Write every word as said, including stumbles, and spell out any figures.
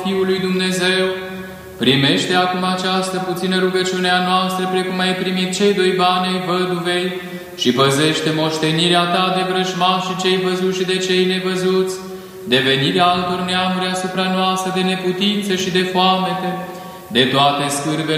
Fiului Dumnezeu, primește acum această puțină rugăciune a noastră, precum ai primit cei doi bani ai văduvei, și păzește moștenirea ta de vrăjmași și cei văzuți și de cei nevăzuți, de venirea altor neamuri asupra noastră, de neputință și de foamete, de toate scârbele